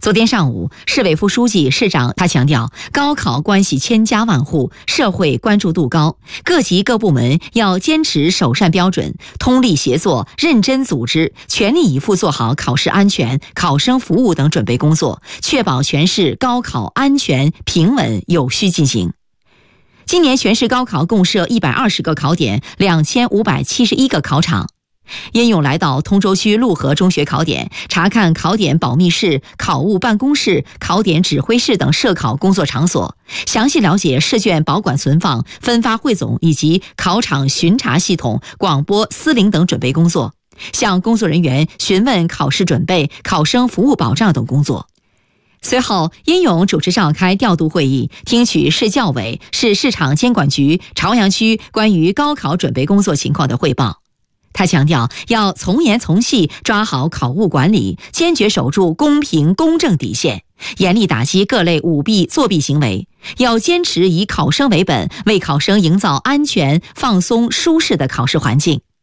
昨天上午，市委副书记、市长他强调，高考关系千家万户，社会关注度高，各级各部门要坚持首善标准，通力协作，认真组织，全力以赴做好考试安全、考生服务等准备工作，确保全市高考安全、平稳、有序进行。今年全市高考共设120个考点，2571个考场。殷勇来到通州区陆河中学考点，查看考点保密室、考务办公室、考点指挥室等设考工作场所，详细了解试卷保管存放、分发汇总以及考场巡查系统、广播、司令等准备工作，向工作人员询问考试准备、考生服务保障等工作。随后，殷勇主持召开调度会议，听取市教委、市市场监管局朝阳区关于高考准备工作情况的汇报。他强调，要从严从细抓好考务管理，坚决守住公平公正底线，严厉打击各类舞弊作弊行为，要坚持以考生为本，为考生营造安全、放松、舒适的考试环境。